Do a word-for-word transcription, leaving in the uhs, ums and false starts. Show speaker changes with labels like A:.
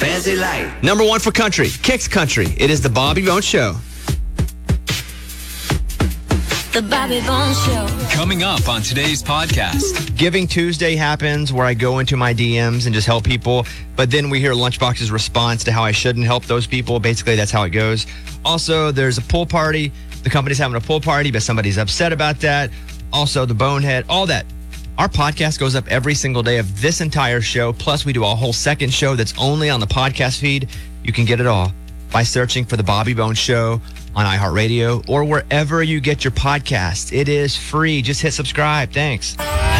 A: Fancy Light.
B: Number one for country, Kicks Country. It is the Bobby Bones Show.
C: The Bobby Bones Show.
D: Coming up on today's podcast.
B: Giving Tuesday happens where I go into my D Ms and just help people. But then we hear Lunchbox's response to how I shouldn't help those people. Basically, that's how it goes. Also, there's a pool party. The company's having a pool party, but somebody's upset about that. Also, the Bonehead, all that. Our podcast goes up every single day of this entire show. Plus, we do a whole second show that's only on the podcast feed. You can get it all by searching for The Bobby Bones Show on iHeartRadio or wherever you get your podcasts. It is free. Just hit subscribe. Thanks.